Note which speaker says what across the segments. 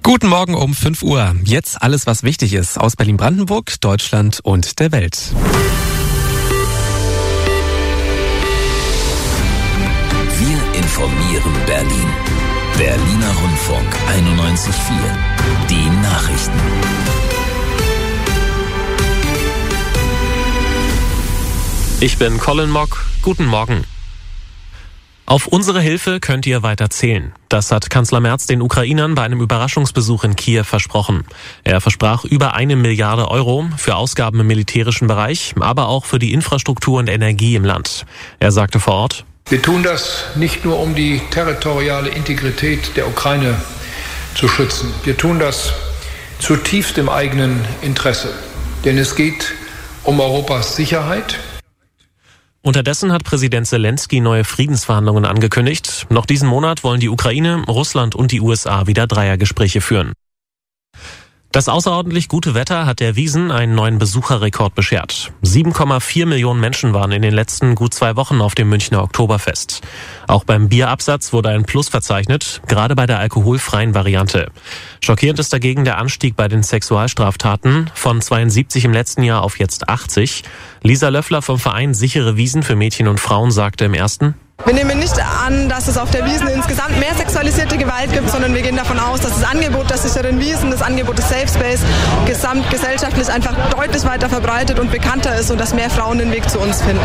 Speaker 1: Guten Morgen um 5 Uhr. Jetzt alles, was wichtig ist aus Berlin-Brandenburg, Deutschland und der Welt.
Speaker 2: Wir informieren Berlin. Berliner Rundfunk 91.4. Die Nachrichten.
Speaker 3: Ich bin Colin Mock. Guten Morgen. Auf unsere Hilfe könnt ihr weiter zählen. Das hat Kanzler Merz den Ukrainern bei einem Überraschungsbesuch in Kiew versprochen. Er versprach über 1 Milliarde Euro für Ausgaben im militärischen Bereich, aber auch für die Infrastruktur und Energie im Land. Er sagte vor Ort:
Speaker 4: Wir tun das nicht nur, um die territoriale Integrität der Ukraine zu schützen. Wir tun das zutiefst im eigenen Interesse. Denn es geht um Europas Sicherheit.
Speaker 3: Unterdessen hat Präsident Zelensky neue Friedensverhandlungen angekündigt. Noch diesen Monat wollen die Ukraine, Russland und die USA wieder Dreiergespräche führen. Das außerordentlich gute Wetter hat der Wiesn einen neuen Besucherrekord beschert. 7,4 Millionen Menschen waren in den letzten gut 2 Wochen auf dem Münchner Oktoberfest. Auch beim Bierabsatz wurde ein Plus verzeichnet, gerade bei der alkoholfreien Variante. Schockierend ist dagegen der Anstieg bei den Sexualstraftaten von 72 im letzten Jahr auf jetzt 80. Lisa Löffler vom Verein Sichere Wiesn für Mädchen und Frauen sagte im ersten:
Speaker 5: Wir nehmen nicht an, dass es auf der Wiesn insgesamt mehr sexualisierte Gewalt gibt, sondern wir gehen davon aus, dass das Angebot der sicheren Wiesn, das Angebot des Safe Space gesamtgesellschaftlich einfach deutlich weiter verbreitet und bekannter ist und dass mehr Frauen den Weg zu uns finden.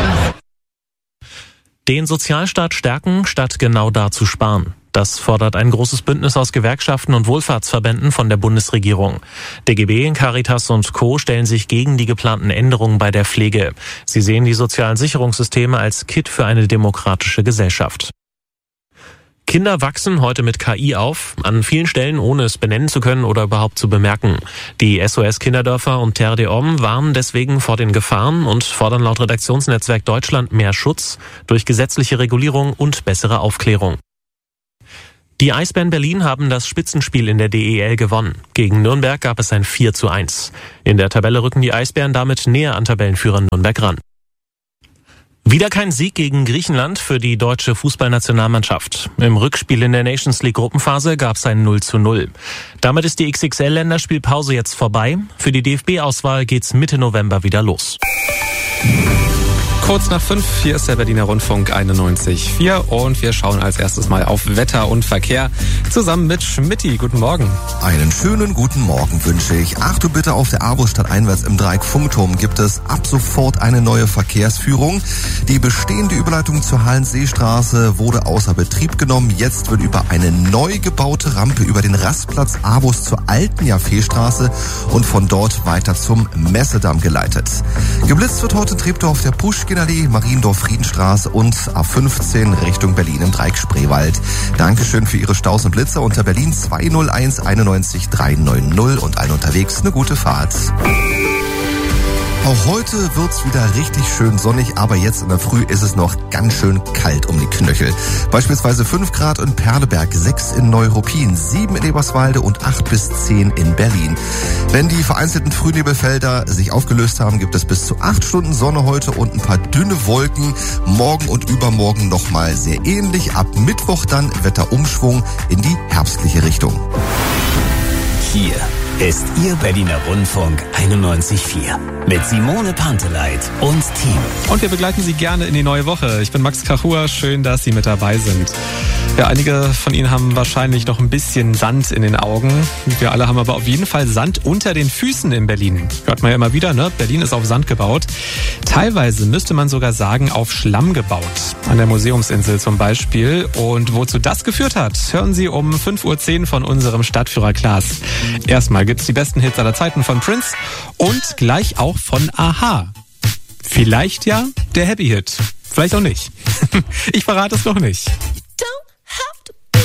Speaker 3: Den Sozialstaat stärken, statt genau da zu sparen. Das fordert ein großes Bündnis aus Gewerkschaften und Wohlfahrtsverbänden von der Bundesregierung. DGB, Caritas und Co. stellen sich gegen die geplanten Änderungen bei der Pflege. Sie sehen die sozialen Sicherungssysteme als Kitt für eine demokratische Gesellschaft. Kinder wachsen heute mit KI auf, an vielen Stellen ohne es benennen zu können oder überhaupt zu bemerken. Die SOS Kinderdörfer und Terre des Hommes warnen deswegen vor den Gefahren und fordern laut Redaktionsnetzwerk Deutschland mehr Schutz durch gesetzliche Regulierung und bessere Aufklärung. Die Eisbären Berlin haben das Spitzenspiel in der DEL gewonnen. Gegen Nürnberg gab es ein 4:1. In der Tabelle rücken die Eisbären damit näher an Tabellenführer Nürnberg ran. Wieder kein Sieg gegen Griechenland für die deutsche Fußballnationalmannschaft. Im Rückspiel in der Nations League Gruppenphase gab es ein 0:0. Damit ist die XXL-Länderspielpause jetzt vorbei. Für die DFB-Auswahl geht's Mitte November wieder los.
Speaker 1: Kurz nach 5, hier ist der Berliner Rundfunk 91.4 und wir schauen als erstes mal auf Wetter und Verkehr zusammen mit Schmitty. Guten Morgen.
Speaker 6: Einen schönen guten Morgen wünsche ich. Achte bitte auf der AWO stadteinwärts im Dreieck Funkturm gibt es ab sofort eine neue Verkehrsführung. Die bestehende Überleitung zur Hallenseestraße wurde außer Betrieb genommen. Jetzt wird über eine neu gebaute Rampe über den Rastplatz AWOS zur alten Jaffeestraße und von dort weiter zum Messedamm geleitet. Geblitzt wird heute in Treptow auf der Puschkinallee, Mariendorf-Friedenstraße und A15 Richtung Berlin im Dreieck Spreewald. Dankeschön für Ihre Staus und Blitzer unter Berlin 201 91 390 und allen unterwegs eine gute Fahrt. Auch heute wird's wieder richtig schön sonnig, aber jetzt in der Früh ist es noch ganz schön kalt um die Knöchel. Beispielsweise 5 Grad in Perleberg, 6 in Neuruppin, 7 in Eberswalde und 8 bis 10 in Berlin. Wenn die vereinzelten Frühnebelfelder sich aufgelöst haben, gibt es bis zu 8 Stunden Sonne heute und ein paar dünne Wolken. Morgen und übermorgen nochmal sehr ähnlich. Ab Mittwoch dann Wetterumschwung in die herbstliche Richtung.
Speaker 2: Hier ist Ihr Berliner Rundfunk 91.4 mit Simone Panteleit und Team.
Speaker 1: Und wir begleiten Sie gerne in die neue Woche. Ich bin Max Kachua, schön, dass Sie mit dabei sind. Ja, einige von Ihnen haben wahrscheinlich noch ein bisschen Sand in den Augen. Wir alle haben aber auf jeden Fall Sand unter den Füßen in Berlin. Hört man ja immer wieder, ne? Berlin ist auf Sand gebaut. Teilweise müsste man sogar sagen, auf Schlamm gebaut. An der Museumsinsel zum Beispiel. Und wozu das geführt hat, hören Sie um 5:10 Uhr von unserem Stadtführer Klaas. Erstmal gibt's die besten Hits aller Zeiten von Prince und gleich auch von Aha. Vielleicht ja der Happy Hit. Vielleicht auch nicht. Ich verrate es noch nicht.